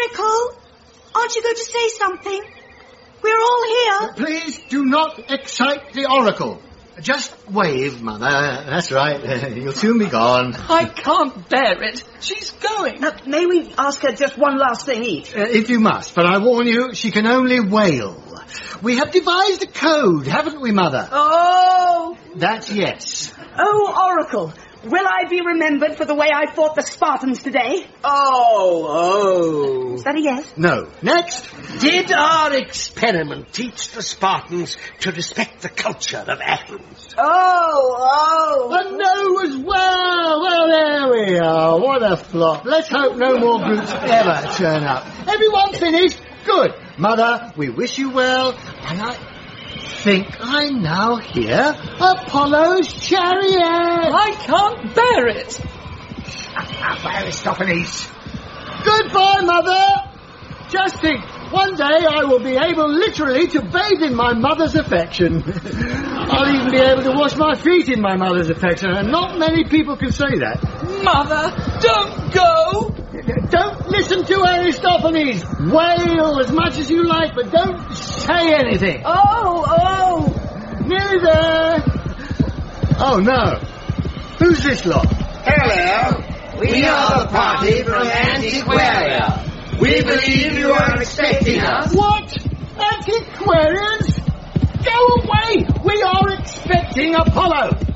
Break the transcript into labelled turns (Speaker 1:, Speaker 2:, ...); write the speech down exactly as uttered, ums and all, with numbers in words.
Speaker 1: Oracle, aren't you going to say something? We're all here.
Speaker 2: Please do not excite the Oracle. Just wave, Mother. That's right. You'll soon be gone.
Speaker 3: I can't bear it. She's going.
Speaker 4: Now, may we ask her just one last thing each?
Speaker 2: Uh, if you must, but I warn you, she can only wail. We have devised a code, haven't we, Mother?
Speaker 4: Oh!
Speaker 2: That's yes.
Speaker 4: Oh, Oracle, will I be remembered for the way I fought the Spartans today?
Speaker 5: Oh, oh.
Speaker 4: Is that a yes?
Speaker 2: No. Next.
Speaker 5: Did our experiment teach the Spartans to respect the culture of Athens?
Speaker 4: Oh, oh.
Speaker 2: A no as well. Well, there we are. What a flop. Let's hope no more groups ever turn up. Everyone finished? Good. Mother, we wish you well, and I think I now hear Apollo's chariot.
Speaker 3: I can't bear it.
Speaker 5: Up, Aristophanes.
Speaker 2: Goodbye, Mother. Just think, one day I will be able literally to bathe in my mother's affection. I'll even be able to wash my feet in my mother's affection, and not many people can say that.
Speaker 3: Mother, don't go.
Speaker 2: Don't listen to Aristophanes. Wail as much as you like, but don't say anything.
Speaker 4: Oh, oh.
Speaker 2: Nearly there. Oh, no. Who's this lot?
Speaker 6: Hello. We are the party from Antiquaria. We believe you are expecting us.
Speaker 2: What? Antiquarians? Go away! We are expecting Apollo.